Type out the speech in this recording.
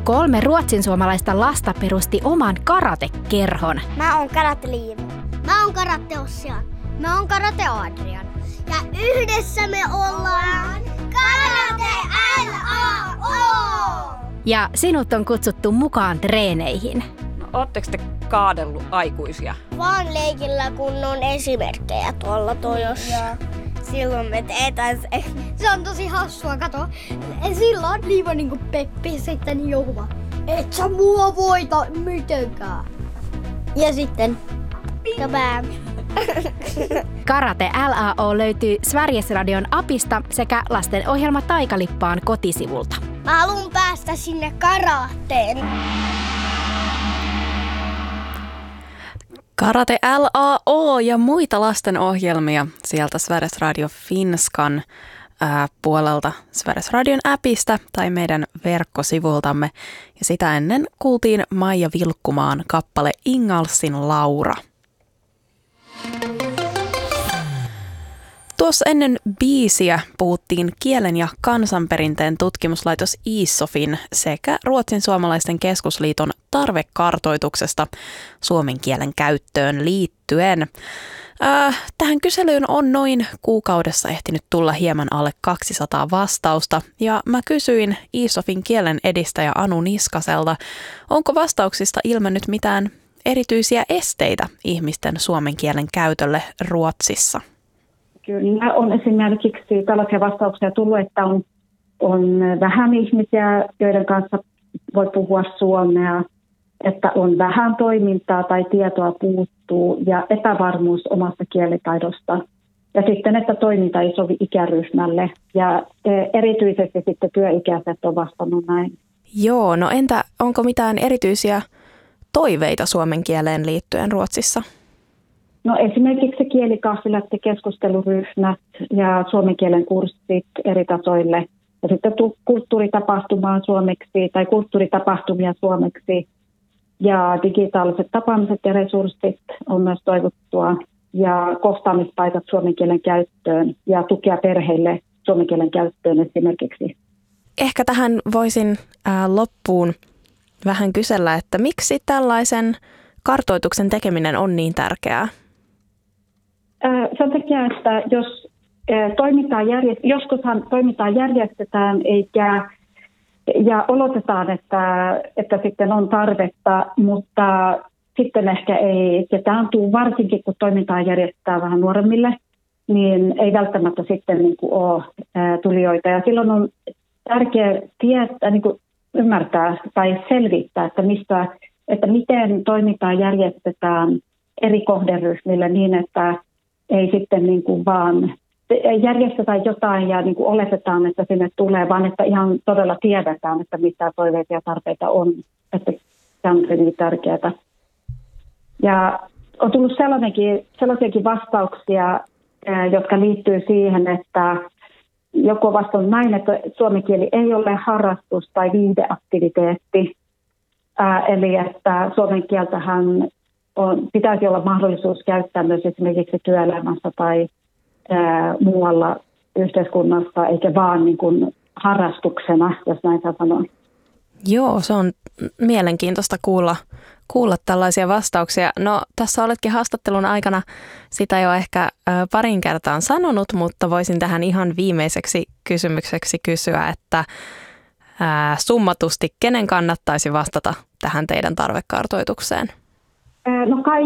3 ruotsinsuomalaista lasta perusti oman karatekerhon. Mä oon Karate Liiva. Mä oon Karate Ossian. Mä oon Karate Adrian. Ja yhdessä me ollaan Karate LAO! Ja sinut on kutsuttu mukaan treeneihin. No, ootteko te kaadellut aikuisia? Vaan leikillä, kun on esimerkkejä tuolla tojossa. Silloin me teetään se. Se on tosi hassua, kato. Silloin Liiva niinku Peppi sitten juhla. Et sä mua voita mitenkään. Ja sitten kabam. Karate LAO löytyy Sveriges Radion appista sekä lastenohjelma Taikalippaan kotisivulta. Mä haluun päästä sinne karateen. Karate LAO ja muita lastenohjelmia sieltä Sveriges Radio Finskan puolelta Sveriges Radion appista tai meidän verkkosivultamme. Ja sitä ennen kuultiin Maija Vilkkumaan kappale Ingalsin Laura. Tuossa ennen biisiä puhuttiin Kielen ja kansanperinteen tutkimuslaitos ISOFin sekä Ruotsin suomalaisten keskusliiton tarvekartoituksesta suomen kielen käyttöön liittyen. Tähän kyselyyn on noin kuukaudessa ehtinyt tulla hieman alle 200 vastausta ja mä kysyin ISOFin kielen edistäjä Anu Niskaselta, onko vastauksista ilmennyt mitään erityisiä esteitä ihmisten suomen kielen käytölle Ruotsissa? Kyllä on esimerkiksi tällaisia vastauksia tullut, että on vähän ihmisiä, joiden kanssa voi puhua suomea, että on vähän toimintaa tai tietoa puuttuu ja epävarmuus omasta kielitaidosta. Ja sitten, että toiminta ei sovi ikäryhmälle ja erityisesti sitten työikäiset on vastannut näin. Joo, no entä onko mitään erityisiä toiveita suomen kieleen liittyen Ruotsissa? No esimerkiksi kielikahvilat ja keskusteluryhmät ja suomen kielen kurssit eri tasoille. Ja sitten kulttuuritapahtumaa suomeksi tai kulttuuritapahtumia suomeksi. Ja digitaaliset tapaamiset ja resurssit on myös toivottua. Ja kohtaamispaikat suomen kielen käyttöön ja tukea perheille suomen kielen käyttöön esimerkiksi. Ehkä tähän voisin loppuun vähän kysellä, että miksi tällaisen kartoituksen tekeminen on niin tärkeää? Sen takia, että jos joskushan toimintaa järjestetään ja oletetaan, että sitten on tarvetta, mutta sitten ehkä ei ketään tule, varsinkin kun toimintaa järjestetään vähän nuoremmille, niin ei välttämättä sitten niin kuin ole tulijoita. Ja silloin on tärkeää tietää, niin kuin ymmärtää tai selvittää, että miten toimintaa järjestetään eri kohderyhmille niin, että ei sitten niin kuin vaan järjestetään jotain ja niin kuin oletetaan, että sinne tulee, vaan että ihan todella tiedetään, että mitä toiveita ja tarpeita on. Että tämä on hyvin tärkeää. Ja on tullut sellaisiakin vastauksia, jotka liittyy siihen, että joku on vastannut näin, että suomen kieli ei ole harrastus tai viihdeaktiviteetti. Eli että suomen kieltähän pitäisi olla mahdollisuus käyttää myös esimerkiksi työelämässä tai muualla yhteiskunnassa, eikä vaan niin kuin harrastuksena, jos näin saa sanoa. Joo, se on mielenkiintoista kuulla tällaisia vastauksia. No, tässä oletkin haastattelun aikana sitä jo ehkä parin kertaan sanonut, mutta voisin tähän ihan viimeiseksi kysymykseksi kysyä, että summatusti, kenen kannattaisi vastata tähän teidän tarvekartoitukseen? No